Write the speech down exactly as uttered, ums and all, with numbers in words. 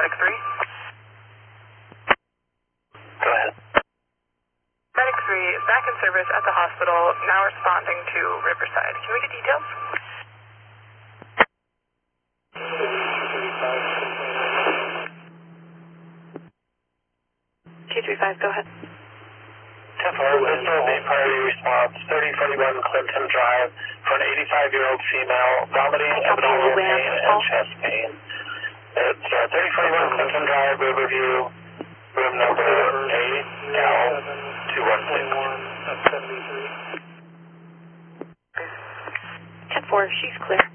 Medic three. Go ahead. Medic three is back in service at the hospital, now responding to Riverside. Can we get details? two three five, go ahead. ten four, this will be priority response, thirty forty-one Clinton Drive, for an eighty-five-year-old female, vomiting, abdominal pain, and chest pain. It's uh, thirty forty-one Clinton Drive, Riverview, room number A L two one six. ten four, she's clear.